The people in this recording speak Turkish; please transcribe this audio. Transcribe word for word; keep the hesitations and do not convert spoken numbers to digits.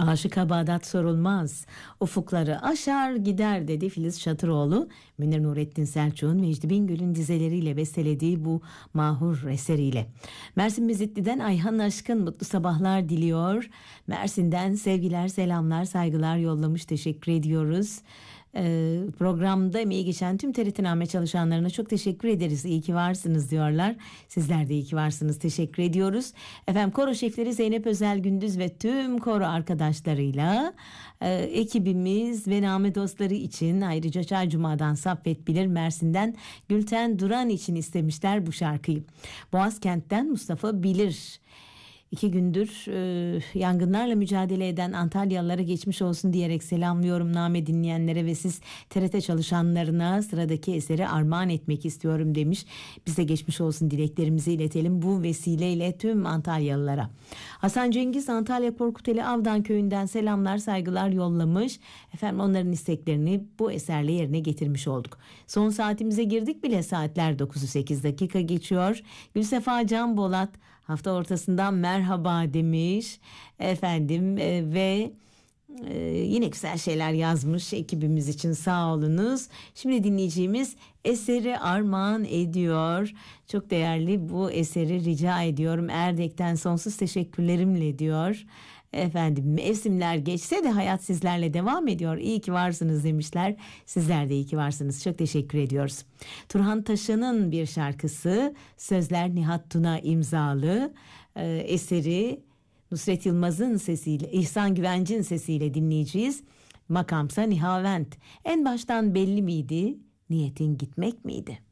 Aşıka Bağdat sorulmaz, ufukları aşar gider dedi Filiz Şatıroğlu. Münir Nurettin Selçuk'un Mecdi Bingöl'ün dizeleriyle bestelediği bu mahur eseriyle. Mersin Mezitli'den Ayhan Aşkın mutlu sabahlar diliyor. Mersin'den sevgiler, selamlar, saygılar yollamış, teşekkür ediyoruz. Ee, programda emeği geçen tüm T R T çalışanlarına çok teşekkür ederiz. İyi ki varsınız diyorlar. Sizler de iyi ki varsınız. Teşekkür ediyoruz. Efendim koro şefleri Zeynep Özel Gündüz ve tüm koro arkadaşlarıyla e, ekibimiz ve name dostları için, ayrıca Çaycuma'dan Saffet Bilir, Mersin'den Gülten Duran için istemişler bu şarkıyı. Boğazkent'ten Mustafa Bilir. İki gündür e, yangınlarla mücadele eden Antalyalılara geçmiş olsun diyerek selamlıyorum name dinleyenlere ve siz T R T çalışanlarına sıradaki eseri armağan etmek istiyorum demiş. Biz de geçmiş olsun dileklerimizi iletelim bu vesileyle tüm Antalyalılara. Hasan Cengiz Antalya Korkuteli Avdan köyünden selamlar, saygılar yollamış. Efendim onların isteklerini bu eserle yerine getirmiş olduk. Son saatimize girdik bile, saatler dokuzu sekiz dakika geçiyor. Gülsefa Can Bolat hafta ortasından merhaba demiş efendim e, ve e, yine güzel şeyler yazmış ekibimiz için, sağ olunuz. Şimdi dinleyeceğimiz eseri armağan ediyor. Çok değerli bu eseri rica ediyorum Erdek'ten sonsuz teşekkürlerimle diyor. Efendim mevsimler geçse de hayat sizlerle devam ediyor. İyi ki varsınız demişler. Sizler de iyi ki varsınız. Çok teşekkür ediyoruz. Turhan Taşan'ın bir şarkısı, sözler Nihat Tuna imzalı, e, eseri Nusret Yılmaz'ın sesiyle, İhsan Güvenc'in sesiyle dinleyeceğiz. Makamsa Nihavent. En baştan belli miydi? Niyetin gitmek miydi?